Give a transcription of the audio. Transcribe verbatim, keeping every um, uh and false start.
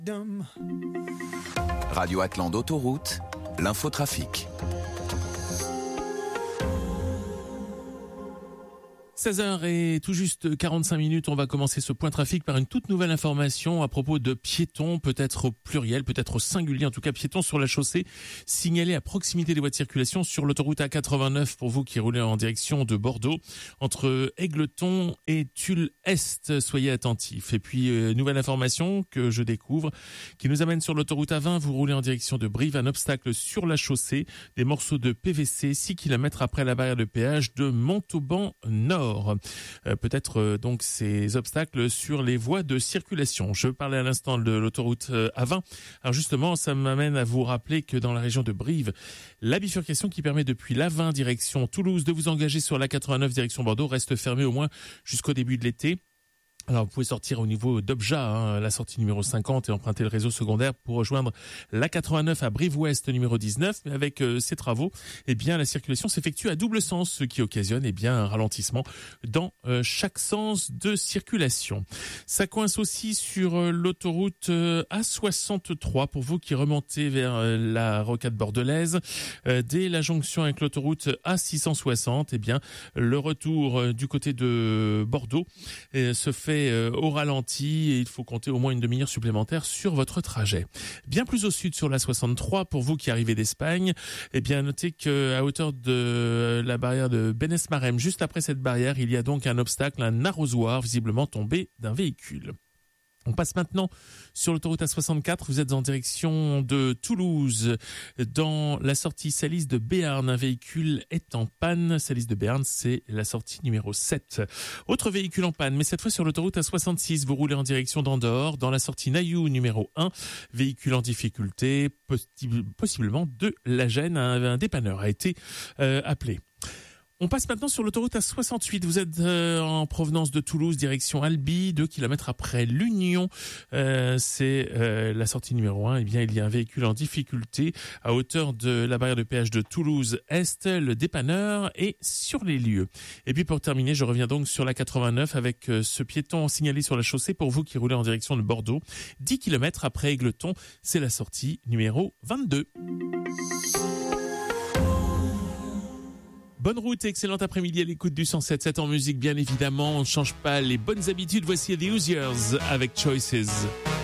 Radio Atlan d'Autoroute, l'infotrafic. seize heures et tout juste quarante-cinq minutes, on va commencer ce point trafic par une toute nouvelle information à propos de piétons, peut-être au pluriel, peut-être au singulier, en tout cas piétons sur la chaussée, signalés à proximité des voies de circulation sur l'autoroute A quatre-vingt-neuf pour vous qui roulez en direction de Bordeaux, entre Égletons et Tulle-Est, soyez attentifs. Et puis, euh, nouvelle information que je découvre, qui nous amène sur l'autoroute A vingt, vous roulez en direction de Brive, un obstacle sur la chaussée, des morceaux de P V C, six kilomètres après la barrière de péage de Montauban Nord. Euh, peut-être euh, donc ces obstacles sur les voies de circulation. Je parlais à l'instant de l'autoroute euh, A vingt. Alors justement, ça m'amène à vous rappeler que dans la région de Brive, la bifurcation qui permet depuis l'A vingt direction Toulouse de vous engager sur l'A quatre-vingt-neuf direction Bordeaux reste fermée au moins jusqu'au début de l'été. Alors, vous pouvez sortir au niveau d'Obja, hein, la sortie numéro cinquante, et emprunter le réseau secondaire pour rejoindre l'A quatre-vingt-neuf à Brive-Ouest numéro dix-neuf. Mais avec euh, ces travaux, eh bien, la circulation s'effectue à double sens, ce qui occasionne, eh bien, un ralentissement dans euh, chaque sens de circulation. Ça coince aussi sur euh, l'autoroute euh, A soixante-trois pour vous qui remontez vers euh, la rocade bordelaise. Euh, dès la jonction avec l'autoroute A six cent soixante, eh bien, le retour euh, du côté de Bordeaux euh, se fait au ralenti et il faut compter au moins une demi-heure supplémentaire sur votre trajet. Bien plus au sud sur la soixante-trois, pour vous qui arrivez d'Espagne, eh bien notez que à hauteur de la barrière de Benesmarem, juste après cette barrière, il y a donc un obstacle, un arrosoir visiblement tombé d'un véhicule. On passe maintenant sur l'autoroute A soixante-quatre. Vous êtes en direction de Toulouse. Dans la sortie Salis de Béarn, un véhicule est en panne. Salis de Béarn, c'est la sortie numéro sept. Autre véhicule en panne, mais cette fois sur l'autoroute A soixante-six. Vous roulez en direction d'Andorre. Dans la sortie Naïou numéro un, véhicule en difficulté, possi- possiblement de la gêne. Un, un dépanneur a été euh, appelé. On passe maintenant sur l'autoroute A soixante-huit. Vous êtes euh, en provenance de Toulouse, direction Albi, deux kilomètres après l'Union. Euh, c'est euh, la sortie numéro un. Eh bien, il y a un véhicule en difficulté à hauteur de la barrière de péage de Toulouse-Est. Le dépanneur est sur les lieux. Et puis pour terminer, je reviens donc sur la quatre-vingt-neuf avec euh, ce piéton signalé sur la chaussée pour vous qui roulez en direction de Bordeaux. dix kilomètres après Égletons, c'est la sortie numéro vingt-deux. Bonne route et excellent après-midi à l'écoute du cent sept sept en musique, bien évidemment. On ne change pas les bonnes habitudes. Voici The Hoosiers avec Choices.